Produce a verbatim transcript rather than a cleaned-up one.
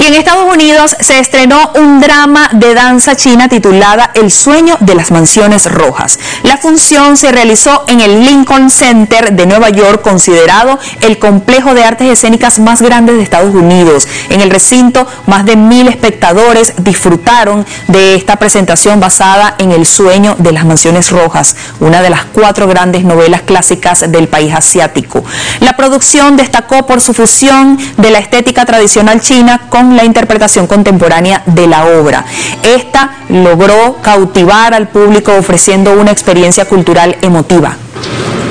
Y en Estados Unidos se estrenó un drama de danza china titulada El sueño de las mansiones rojas. La función se realizó en el Lincoln Center de Nueva York, considerado el complejo de artes escénicas más grande de Estados Unidos. En el recinto, más de mil espectadores disfrutaron de esta presentación basada en El sueño de las mansiones rojas, una de las cuatro grandes novelas clásicas del país asiático. La producción destacó por su fusión de la estética tradicional china con la interpretación contemporánea de la obra. Esta logró cautivar al público ofreciendo una experiencia cultural emotiva.